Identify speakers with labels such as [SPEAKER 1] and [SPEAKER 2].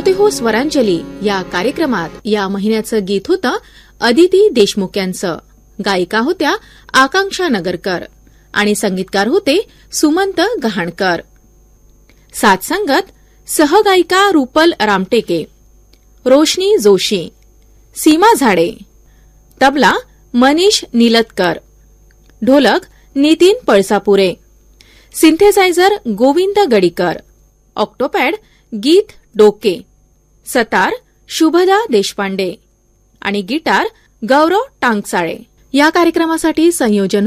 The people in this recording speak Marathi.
[SPEAKER 1] श्रोते हो, स्वरांजली या कार्यक्रमात या महिन्याचं गीत होतं अदिती देशमुख यांचं. गायिका होत्या आकांक्षा नगरकर आणि संगीतकार होते सुमंत गहाणकर. साथ संगत सहगायिका रुपल रामटेके, रोशनी जोशी, सीमा झाडे, तबला मनीष निलतकर, ढोलक नितीन पळसापुरे, सिंथेसायझर गोविंद गडीकर, ऑक्टोपॅड गीत डोके, सतार शुभदा देशपांडे आणि गिटार गौरव टांगसाळे. या कार्यक्रमासाठी संयोजन